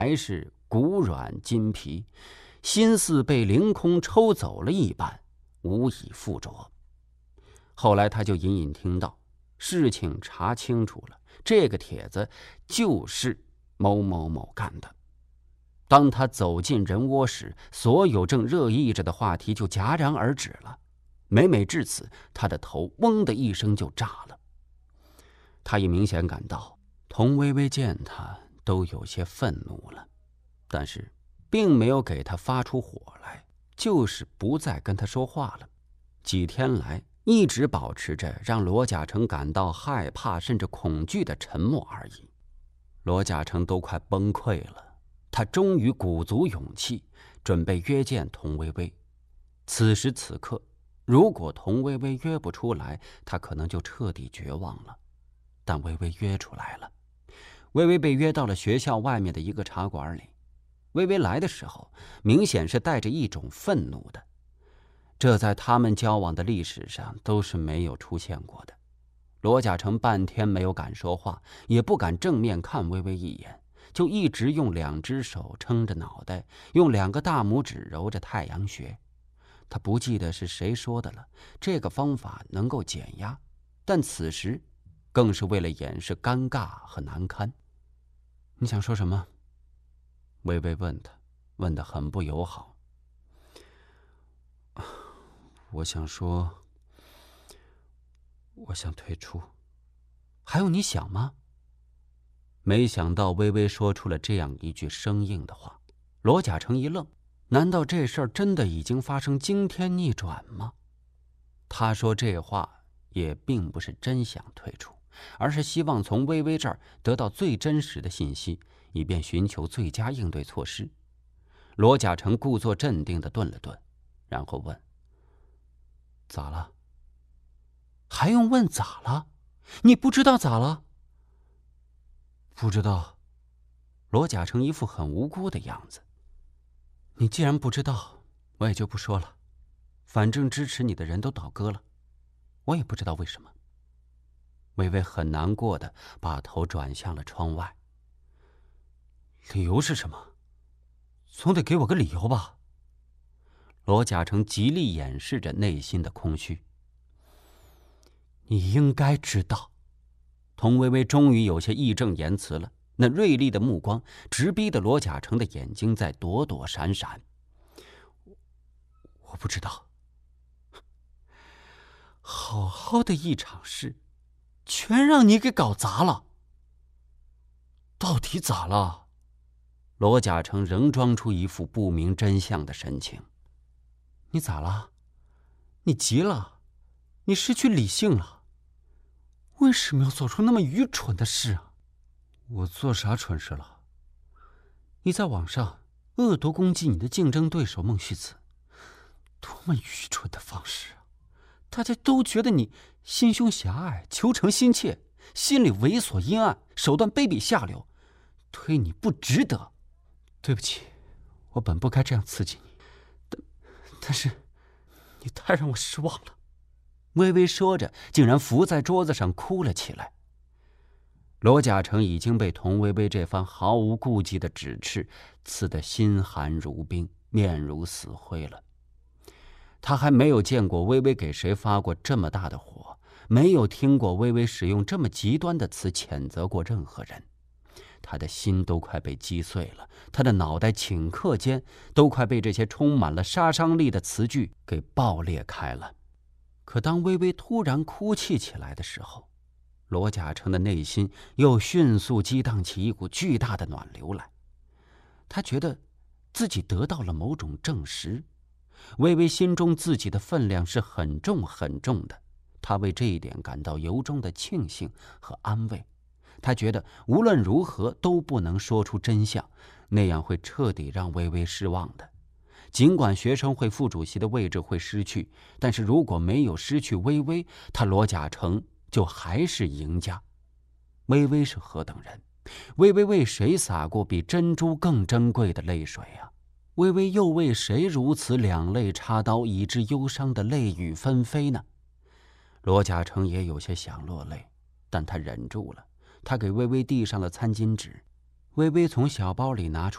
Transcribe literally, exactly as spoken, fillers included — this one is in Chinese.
还是骨软筋疲，心似被凌空抽走了一般，无以复着。后来他就隐隐听到事情查清楚了，这个帖子就是某某某干的。当他走进人窝时，所有正热议着的话题就戛然而止了。每每至此，他的头嗡的一声就炸了。他已明显感到童薇薇见他都有些愤怒了，但是并没有给他发出火来，就是不再跟他说话了。几天来一直保持着让罗贾成感到害怕甚至恐惧的沉默而已。罗贾成都快崩溃了，他终于鼓足勇气，准备约见童薇薇。此时此刻，如果童薇薇约不出来，他可能就彻底绝望了。但薇薇约出来了，薇薇被约到了学校外面的一个茶馆里。薇薇来的时候，明显是带着一种愤怒的，这在他们交往的历史上都是没有出现过的。罗贾成半天没有敢说话，也不敢正面看薇薇一眼，就一直用两只手撑着脑袋，用两个大拇指揉着太阳穴。他不记得是谁说的了，这个方法能够减压，但此时更是为了掩饰尴尬和难堪。你想说什么？薇薇问他，问得很不友好。我想说，我想退出。还有你想吗？没想到薇薇说出了这样一句生硬的话。罗贾成一愣，难道这事儿真的已经发生惊天逆转吗？他说这话也并不是真想退出，而是希望从薇薇这儿得到最真实的信息，以便寻求最佳应对措施。罗贾成故作镇定地顿了顿，然后问：咋了？还用问咋了？你不知道咋了？不知道。罗贾成一副很无辜的样子。你既然不知道，我也就不说了。反正支持你的人都倒戈了，我也不知道为什么。薇薇很难过的把头转向了窗外。理由是什么？总得给我个理由吧。罗贾成极力掩饰着内心的空虚。你应该知道。童薇薇终于有些义正言辞了，那锐利的目光直逼得罗贾成的眼睛在躲躲闪闪。我不知道。好好的一场事，全让你给搞砸了。到底咋了？罗贾成仍装出一副不明真相的神情。你咋了？你急了？你失去理性了？为什么要做出那么愚蠢的事啊？我做啥蠢事了？你在网上恶毒攻击你的竞争对手孟虚子，多么愚蠢的方式啊！大家都觉得你心胸狭隘，求成心切，心里猥琐阴暗，手段卑鄙下流，推你不值得。对不起，我本不该这样刺激你，但但是你太让我失望了。微微说着，竟然伏在桌子上哭了起来。罗贾成已经被童薇薇这番毫无顾忌的指斥刺得心寒如冰，面如死灰了。他还没有见过薇薇给谁发过这么大的火，没有听过薇薇使用这么极端的词谴责过任何人。他的心都快被击碎了，他的脑袋顷刻间都快被这些充满了杀伤力的词句给爆裂开了。可当薇薇突然哭泣起来的时候，罗贾成的内心又迅速激荡起一股巨大的暖流来。他觉得自己得到了某种证实，薇薇心中自己的分量是很重很重的，他为这一点感到由衷的庆幸和安慰。他觉得无论如何都不能说出真相，那样会彻底让薇薇失望的。尽管学生会副主席的位置会失去，但是如果没有失去薇薇，他罗贾成就还是赢家。薇薇是何等人？薇薇为谁洒过比珍珠更珍贵的泪水啊？薇薇又为谁如此两肋插刀，以致忧伤的泪雨纷飞呢？罗贾成也有些想落泪，但他忍住了。他给薇薇递上了餐巾纸，薇薇从小包里拿出